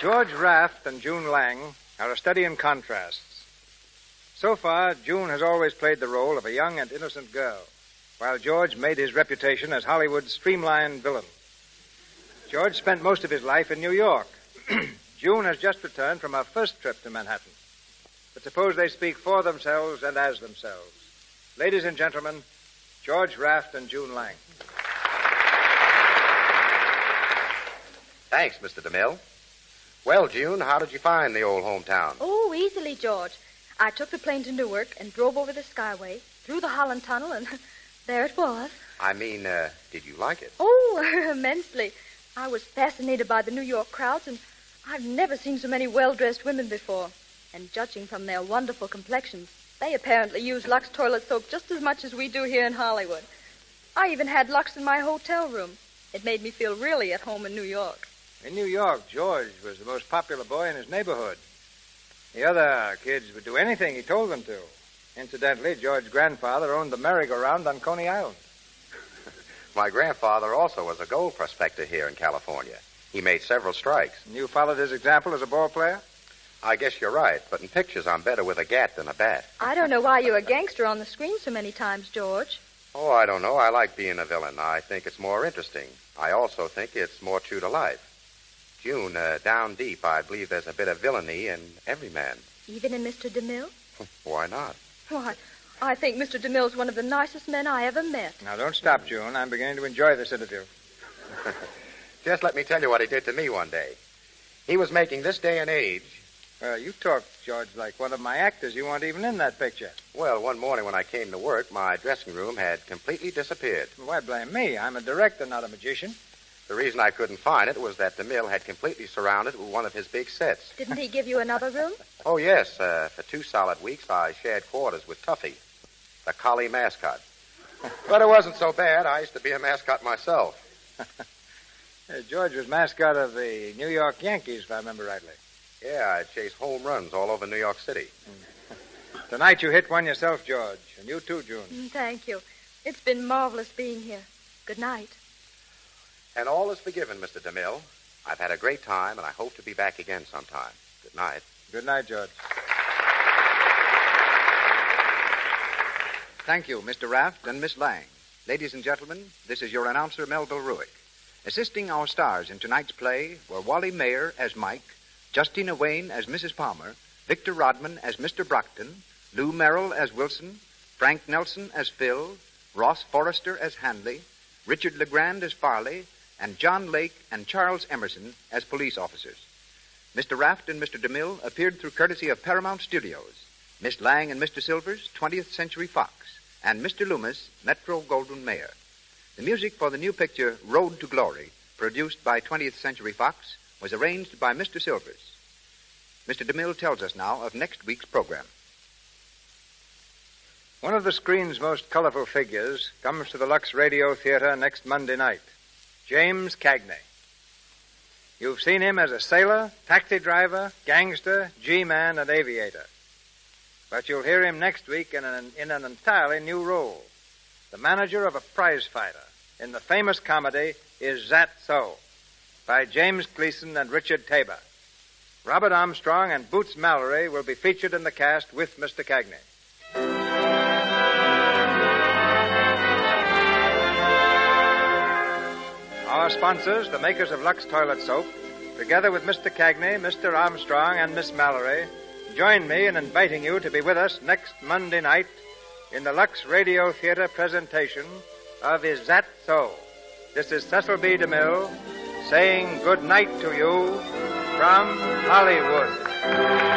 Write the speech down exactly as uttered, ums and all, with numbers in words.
George Raft and June Lang are a study in contrasts. So far, June has always played the role of a young and innocent girl, while George made his reputation as Hollywood's streamlined villain. George spent most of his life in New York. June has just returned from her first trip to Manhattan. But suppose they speak for themselves and as themselves. Ladies and gentlemen, George Raft and June Lang. Thanks, Mister DeMille. Well, June, how did you find the old hometown? Oh, easily, George. I took the plane to Newark and drove over the Skyway, through the Holland Tunnel, and there it was. I mean, uh, did you like it? Oh, immensely. I was fascinated by the New York crowds, and I've never seen so many well-dressed women before. And judging from their wonderful complexions, they apparently use Lux toilet soap just as much as we do here in Hollywood. I even had Lux in my hotel room. It made me feel really at home in New York. In New York, George was the most popular boy in his neighborhood. The other kids would do anything he told them to. Incidentally, George's grandfather owned the merry-go-round on Coney Island. My grandfather also was a gold prospector here in California. He made several strikes. And you followed his example as a ball player? I guess you're right, but in pictures I'm better with a gat than a bat. I don't know why you're a gangster on the screen so many times, George. Oh, I don't know. I like being a villain. I think it's more interesting. I also think it's more true to life. June, uh, down deep, I believe there's a bit of villainy in every man. Even in Mister DeMille? Why not? Why, I think Mister DeMille's one of the nicest men I ever met. Now, don't stop, June. I'm beginning to enjoy this interview. Just let me tell you what he did to me one day. He was making This Day and Age. Uh, you talk, George, like one of my actors. You weren't even in that picture. Well, one morning when I came to work, my dressing room had completely disappeared. Why blame me? I'm a director, not a magician. The reason I couldn't find it was that DeMille had completely surrounded it with one of his big sets. Didn't he give you another room? Oh, yes. Uh, for two solid weeks, I shared quarters with Tuffy, the collie mascot. But it wasn't so bad. I used to be a mascot myself. uh, George was mascot of the New York Yankees, if I remember rightly. Yeah, I chased home runs all over New York City. Tonight you hit one yourself, George. And you too, June. Mm, thank you. It's been marvelous being here. Good night. And all is forgiven, Mister DeMille. I've had a great time, and I hope to be back again sometime. Good night. Good night, George. Thank you, Mister Raft and Miss Lang. Ladies and gentlemen, this is your announcer, Melville Ruick. Assisting our stars in tonight's play were Wally Mayer as Mike, Justina Wayne as Missus Palmer, Victor Rodman as Mister Brockton, Lou Merrill as Wilson, Frank Nelson as Phil, Ross Forrester as Hanley, Richard LeGrand as Farley, and John Lake and Charles Emerson as police officers. Mister Raft and Mister DeMille appeared through courtesy of Paramount Studios, Miss Lang and Mister Silvers, twentieth Century Fox, and Mister Loomis, Metro Goldwyn Mayer. The music for the new picture Road to Glory, produced by twentieth Century Fox, was arranged by Mister Silvers. Mister DeMille tells us now of next week's program. One of the screen's most colorful figures comes to the Lux Radio Theater next Monday night, James Cagney. You've seen him as a sailor, taxi driver, gangster, G-man, and aviator. But you'll hear him next week in an, in an entirely new role, the manager of a prize fighter in the famous comedy Is That So? By James Gleason and Richard Tabor. Robert Armstrong and Boots Mallory will be featured in the cast with Mister Cagney. Our sponsors, the makers of Lux Toilet Soap, together with Mister Cagney, Mister Armstrong, and Miss Mallory, join me in inviting you to be with us next Monday night in the Lux Radio Theater presentation of Is That So? This is Cecil B. DeMille saying good night to you from Hollywood.